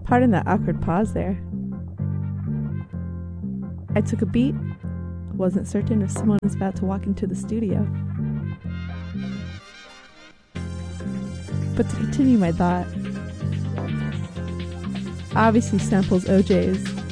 Pardon that awkward pause there. I took a beat, wasn't certain if someone was about to walk into the studio. But to continue my thought, obviously samples OJ's